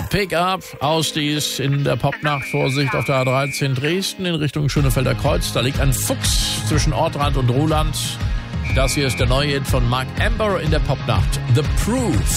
Pick-up, Ausdies in der Popnacht. Vorsicht auf der A13 Dresden in Richtung Schönefelder Kreuz. Da liegt ein Fuchs zwischen Ortrand und Ruhland. Das hier ist der neue Hit von Mark Amber in der Popnacht. The Proof.